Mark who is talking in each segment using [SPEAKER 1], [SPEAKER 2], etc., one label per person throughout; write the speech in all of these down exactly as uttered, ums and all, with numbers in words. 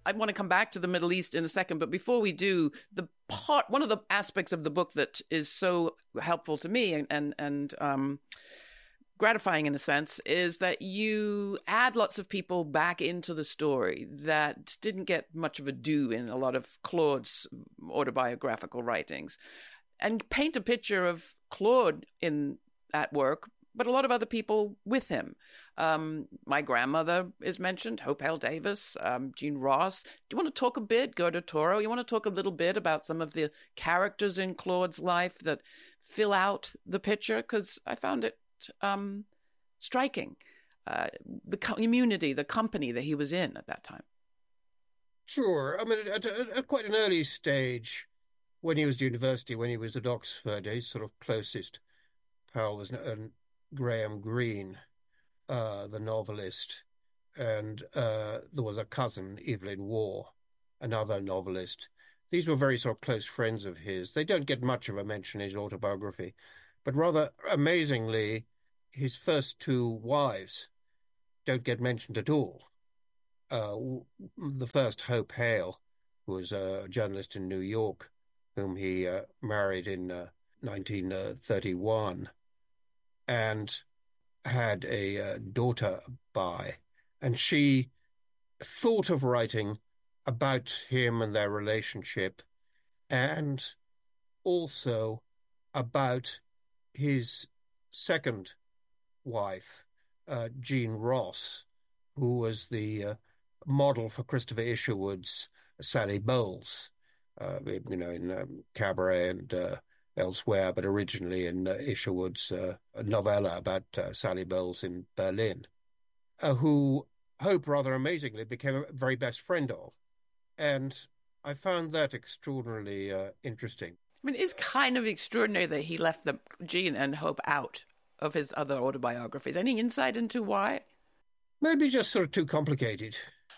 [SPEAKER 1] I want to come back to the Middle East in a second, but before we do, the part, one of the aspects of the book that is so helpful to me and and, and um, gratifying in a sense is that you add lots of people back into the story that didn't get much of a due in a lot of Claude's autobiographical writings, and paint a picture of Claude in that work, but a lot of other people with him. Um, my grandmother is mentioned, Hope Hale Davis, um, Jean Ross. Do you want to talk a bit, Gerda Toro? You want to talk a little bit about some of the characters in Claude's life that fill out the picture? Because I found it um, striking, uh, the community, the company that he was in at that time.
[SPEAKER 2] Sure. I mean, at, at, at quite an early stage, when he was at university, when he was at Oxford, his sort of closest pal was uh, Graham Greene, uh, the novelist, and uh, there was a cousin, Evelyn Waugh, another novelist. These were very sort of close friends of his. They don't get much of a mention in his autobiography, but rather amazingly, his first two wives don't get mentioned at all. Uh, the first, Hope Hale, was a journalist in New York, whom he uh, married in uh, nineteen thirty-one, and had a uh, daughter by, and she thought of writing about him and their relationship, and also about his second wife, uh, Jean Ross, who was the uh, model for Christopher Isherwood's Sally Bowles, uh, you know, in um, Cabaret and uh, elsewhere, but originally in uh, Isherwood's uh, novella about uh, Sally Bowles in Berlin, uh, who Hope rather amazingly became a very best friend of. And I found that extraordinarily uh, interesting.
[SPEAKER 1] I mean, it's kind of extraordinary that he left the Jean and Hope out of his other autobiographies. Any insight into why?
[SPEAKER 2] Maybe just sort of too complicated.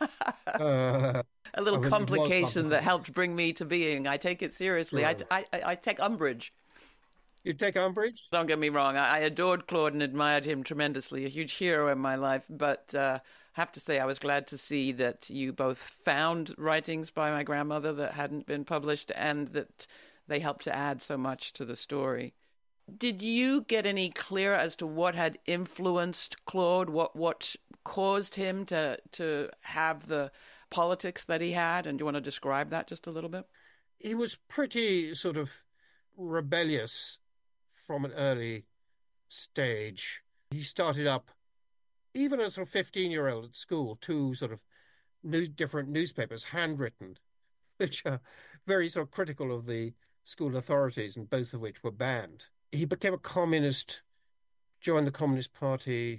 [SPEAKER 2] uh,
[SPEAKER 1] a little
[SPEAKER 2] I mean,
[SPEAKER 1] complication that helped bring me to being. I take it seriously.
[SPEAKER 2] Sure.
[SPEAKER 1] I, I, I take umbrage.
[SPEAKER 2] You take umbrage?
[SPEAKER 1] Don't get me wrong. I, I adored Claude and admired him tremendously. A huge hero in my life. But uh, I have to say I was glad to see that you both found writings by my grandmother that hadn't been published and that they helped to add so much to the story. Did you get any clear as to what had influenced Claude, what what caused him to to have the politics that he had? And do you want to describe that just a little bit?
[SPEAKER 2] He was pretty sort of rebellious from an early stage. He started up, even as a fifteen-year-old at school, two sort of new, different newspapers, handwritten, which are very sort of critical of the school authorities, and both of which were banned. He became a communist, joined the Communist Party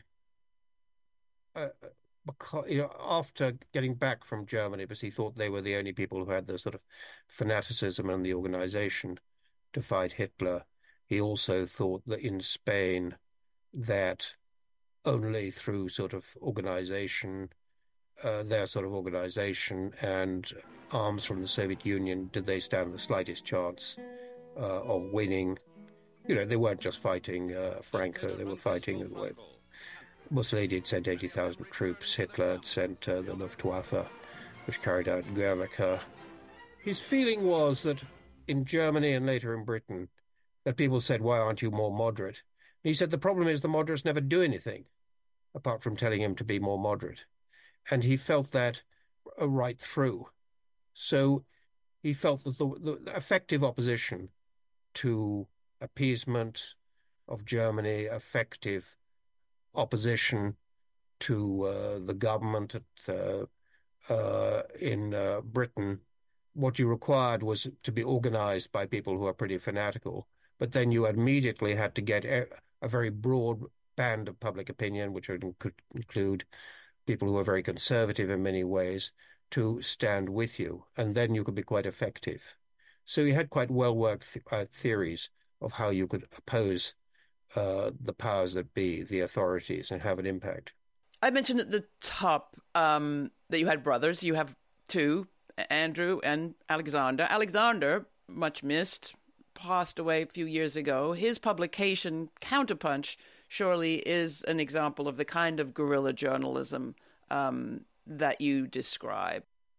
[SPEAKER 2] uh, because, you know, after getting back from Germany, because he thought they were the only people who had the sort of fanaticism and the organization to fight Hitler. He also thought that in Spain, that only through sort of organization, uh, their sort of organization and arms from the Soviet Union, did they stand the slightest chance uh, of winning. You know, they weren't just fighting uh, Franco, they were fighting. Mussolini had sent eighty thousand troops, Hitler had sent uh, the Luftwaffe, which carried out Guernica. His feeling was that in Germany and later in Britain, that people said, why aren't you more moderate? And he said, the problem is the moderates never do anything, apart from telling him to be more moderate. And he felt that uh, right through. So he felt that the, the effective opposition to appeasement of Germany, effective opposition to uh, the government at, uh, uh, in uh, Britain, what you required was to be organized by people who are pretty fanatical. But then you immediately had to get a, a very broad band of public opinion, which would could include people who are very conservative in many ways, to stand with you. And then you could be quite effective. So he had quite well-worked th- uh, theories of how you could oppose uh, the powers that be, the authorities, and have an impact.
[SPEAKER 1] I mentioned at the top um, that you had brothers. You have two, Andrew and Alexander. Alexander, much missed, passed away a few years ago. His publication, Counterpunch, surely is an example of the kind of guerrilla journalism um, that you describe.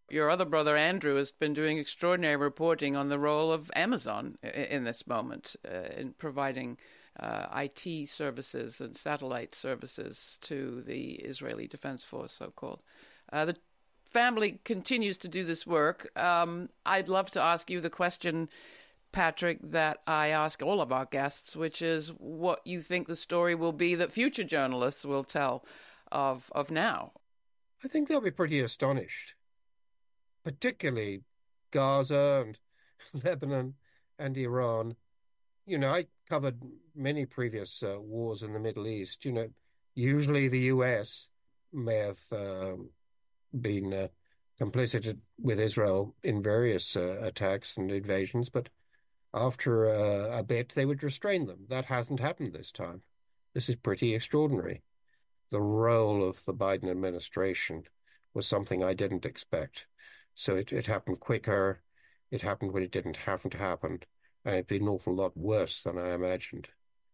[SPEAKER 1] Your other brother, Andrew, has been doing extraordinary reporting on the role of Amazon in this moment, uh, in providing uh, I T services and satellite services to the Israeli Defense Force, so-called. Uh, the family continues to do this work. Um, I'd love to ask you the question, Patrick, that I ask all of our guests, which is what you think the story will be that future journalists will tell of of now.
[SPEAKER 2] I think they'll be pretty astonished, particularly Gaza and Lebanon and Iran. You know, I covered many previous uh, wars in the Middle East. You know, usually the U S may have uh, been uh, complicit with Israel in various uh, attacks and invasions, but after uh, a bit, they would restrain them. That hasn't happened this time. This is pretty extraordinary. The role of the Biden administration was something I didn't expect. So it, it happened quicker. It happened when it didn't have to happen. And it'd been an awful lot worse than I imagined.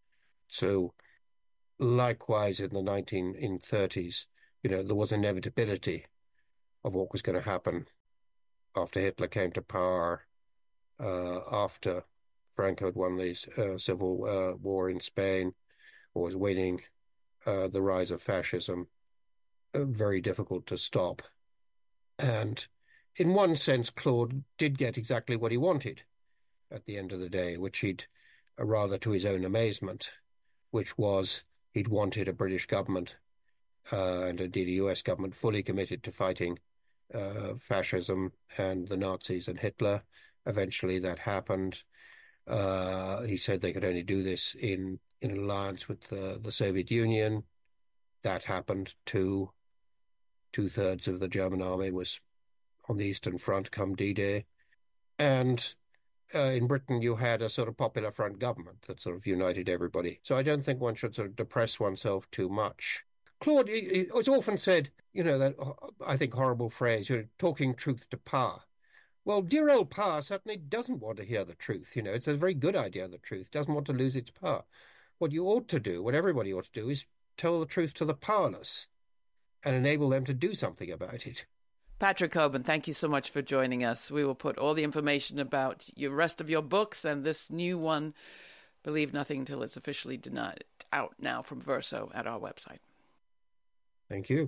[SPEAKER 2] So likewise in the nineteen thirties, you know, there was inevitability of what was going to happen after Hitler came to power, uh, after Franco had won the uh, civil uh, war in Spain, or was winning. Uh, the rise of fascism, uh, very difficult to stop. And in one sense, Claude did get exactly what he wanted at the end of the day, which he'd, uh, rather to his own amazement, which was he'd wanted a British government uh, and indeed a U S government fully committed to fighting uh, fascism and the Nazis and Hitler. Eventually that happened. Uh, he said they could only do this in in an alliance with the, the Soviet Union. That happened too. Two-thirds of the German army was on the Eastern Front come D-Day. And uh, in Britain, you had a sort of Popular Front government that sort of united everybody. So I don't think one should sort of depress oneself too much. Claude, it was often said, you know, that I think horrible phrase, you know, talking truth to power. Well, dear old power certainly doesn't want to hear the truth. You know, it's a very good idea, the truth, doesn't want to lose its power. What you ought to do, what everybody ought to do, is tell the truth to the powerless and enable them to do something about it.
[SPEAKER 1] Patrick Cockburn, thank you so much for joining us. We will put all the information about the rest of your books and this new one, Believe Nothing Till It's Officially Denied, out now from Verso at our website.
[SPEAKER 2] Thank you.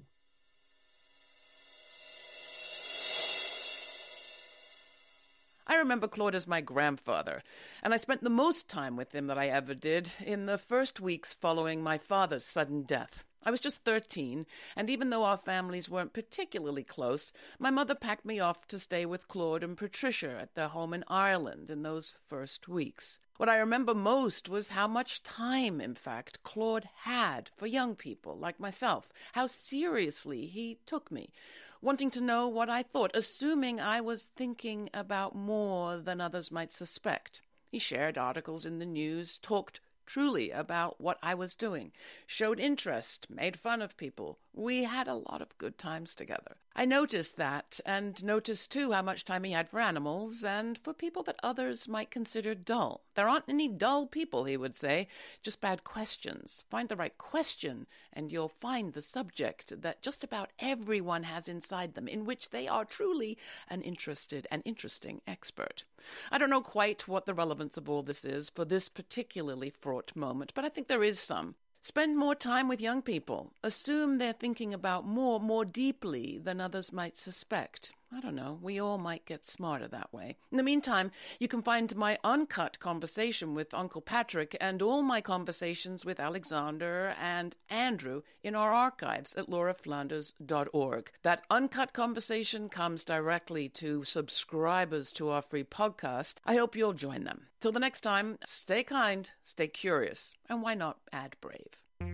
[SPEAKER 1] I remember Claude as my grandfather, and I spent the most time with him that I ever did in the first weeks following my father's sudden death. I was just thirteen, and even though our families weren't particularly close, my mother packed me off to stay with Claude and Patricia at their home in Ireland in those first weeks. What I remember most was how much time, in fact, Claude had for young people like myself, how seriously he took me, wanting to know what I thought, assuming I was thinking about more than others might suspect. He shared articles in the news, talked truly about what I was doing, showed interest, made fun of people. We had a lot of good times together. I noticed that, and noticed too how much time he had for animals and for people that others might consider dull. There aren't any dull people, he would say, just bad questions. Find the right question, and you'll find the subject that just about everyone has inside them, in which they are truly an interested and interesting expert. I don't know quite what the relevance of all this is for this particularly fraught moment, but I think there is some. Spend more time with young people. Assume they're thinking about more, more deeply than others might suspect. I don't know. We all might get smarter that way. In the meantime, you can find my uncut conversation with Uncle Patrick and all my conversations with Alexander and Andrew in our archives at laura flanders dot org. That uncut conversation comes directly to subscribers to our free podcast. I hope you'll join them. Till the next time, stay kind, stay curious, and why not add brave?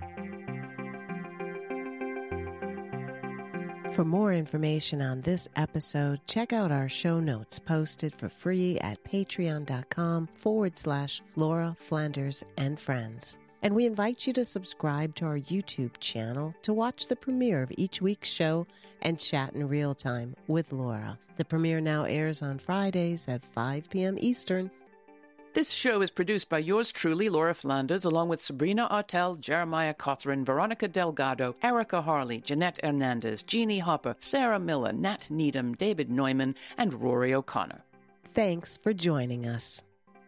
[SPEAKER 3] For more information on this episode, check out our show notes posted for free at patreon.com forward slash Laura Flanders and Friends. And we invite you to subscribe to our YouTube channel to watch the premiere of each week's show and chat in real time with Laura. The premiere now airs on Fridays at five p.m. Eastern.
[SPEAKER 1] This show is produced by yours truly, Laura Flanders, along with Sabrina Artel, Jeremiah Cothran, Veronica Delgado, Erica Harley, Jeanette Hernandez, Jeannie Hopper, Sarah Miller, Nat Needham, David Neumann, and Rory O'Connor.
[SPEAKER 3] Thanks for joining us.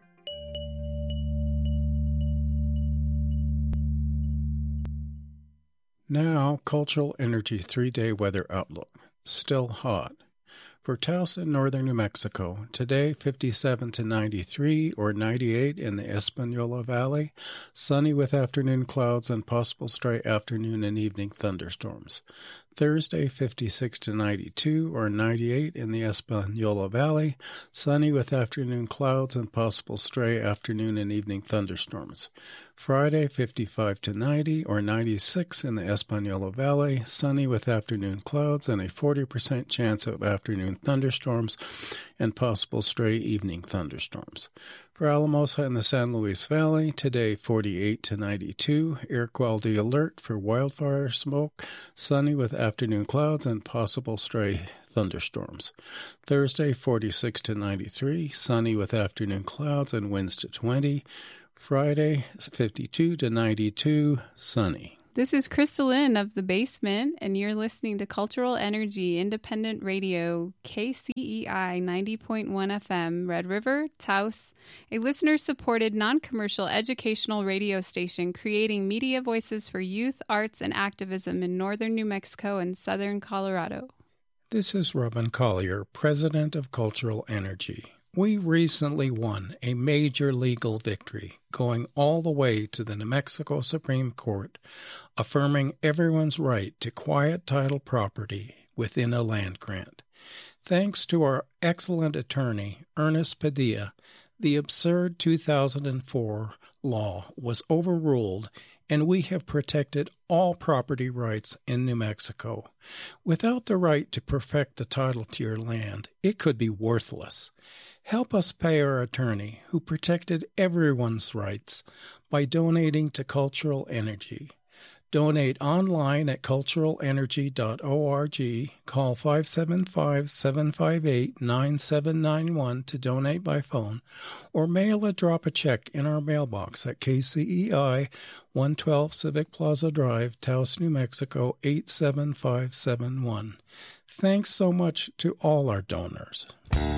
[SPEAKER 4] Now, Cultural Energy three-day weather outlook. Still hot. For Taos in northern New Mexico, today fifty-seven to ninety-three or ninety-eight in the Espanola Valley, sunny with afternoon clouds and possible stray afternoon and evening thunderstorms. Thursday fifty-six to ninety-two or ninety-eight in the Espanola Valley, sunny with afternoon clouds and possible stray afternoon and evening thunderstorms. Friday fifty-five to ninety or ninety-six in the Espanola Valley, sunny with afternoon clouds and a forty percent chance of afternoon thunderstorms and possible stray evening thunderstorms. For Alamosa in the San Luis Valley, today forty-eight to ninety-two, air quality alert for wildfire smoke, sunny with afternoon clouds and possible stray thunderstorms. Thursday forty-six to ninety-three, sunny with afternoon clouds and winds to twenty. Friday fifty-two to ninety-two, sunny.
[SPEAKER 5] This is Crystal Lynn of The Basement, and you're listening to Cultural Energy Independent Radio, K C E I ninety point one F M, Red River, Taos, a listener-supported, non-commercial educational radio station creating media voices for youth, arts, and activism in northern New Mexico and southern Colorado.
[SPEAKER 4] This is Robin Collier, president of Cultural Energy. We recently won a major legal victory, going all the way to the New Mexico Supreme Court, affirming everyone's right to quiet title property within a land grant. Thanks to our excellent attorney, Ernest Padilla, the absurd two thousand four law was overruled, and we have protected all property rights in New Mexico. Without the right to perfect the title to your land, it could be worthless. Help us pay our attorney, who protected everyone's rights, by donating to Cultural Energy. Donate online at cultural energy dot org, call five seven five, seven five eight, nine seven nine one to donate by phone, or mail a drop a check in our mailbox at K C E I, one twelve Civic Plaza Drive, Taos, New Mexico, eight seven five seven one. Thanks so much to all our donors.